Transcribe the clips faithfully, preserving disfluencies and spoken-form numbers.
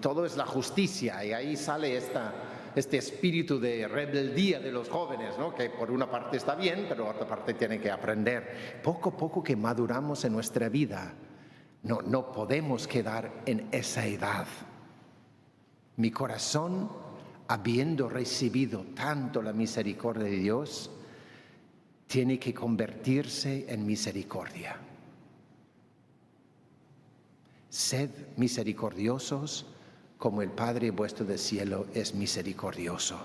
todo es la justicia, y ahí sale esta, este espíritu de rebeldía de los jóvenes, ¿no? Que por una parte está bien, pero por otra parte tienen que aprender. Poco a poco que maduramos en nuestra vida, no, no podemos quedar en esa edad. Mi corazón, habiendo recibido tanto la misericordia de Dios, tiene que convertirse en misericordia. Sed misericordiosos como el Padre vuestro del cielo es misericordioso.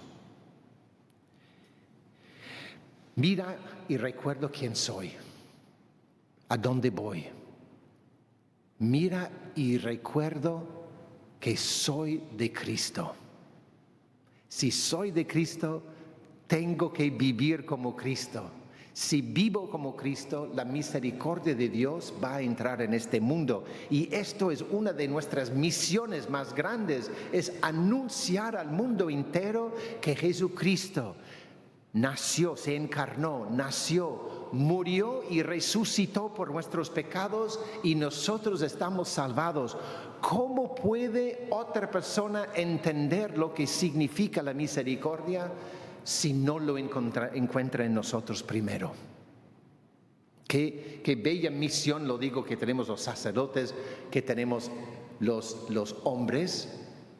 Mira y recuerdo quién soy, a dónde voy. Mira y recuerdo que soy de Cristo. Si soy de Cristo, tengo que vivir como Cristo. Si vivo como Cristo, la misericordia de Dios va a entrar en este mundo. Y esto es una de nuestras misiones más grandes, es anunciar al mundo entero que Jesucristo nació, se encarnó, nació, murió y resucitó por nuestros pecados y nosotros estamos salvados. ¿Cómo puede otra persona entender lo que significa la misericordia si no lo encuentra, encuentra en nosotros primero? Qué, qué bella misión, lo digo, que tenemos los sacerdotes, que tenemos los, los hombres,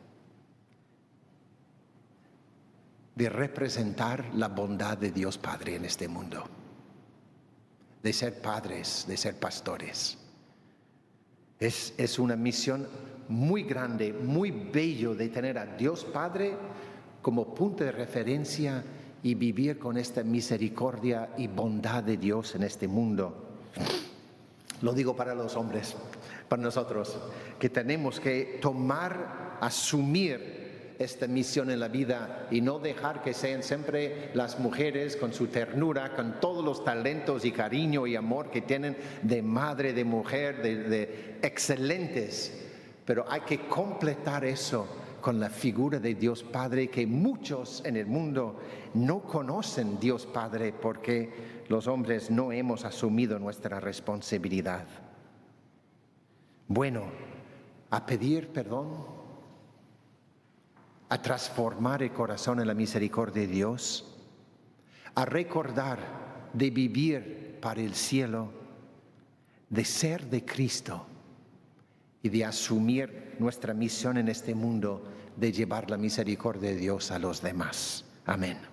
de representar la bondad de Dios Padre en este mundo, de ser padres, de ser pastores. Es, es una misión muy grande, muy bello de tener a Dios Padre como punto de referencia y vivir con esta misericordia y bondad de Dios en este mundo. Lo digo para los hombres, para nosotros, que tenemos que tomar, asumir esta misión en la vida y no dejar que sean siempre las mujeres con su ternura, con todos los talentos y cariño y amor que tienen de madre, de mujer, de, de excelentes. Pero hay que completar eso con la figura de Dios Padre, que muchos en el mundo no conocen Dios Padre porque los hombres no hemos asumido nuestra responsabilidad. Bueno, a pedir perdón, a transformar el corazón en la misericordia de Dios, a recordar de vivir para el cielo, de ser de Cristo y de asumir nuestra misión en este mundo de llevar la misericordia de Dios a los demás. Amén.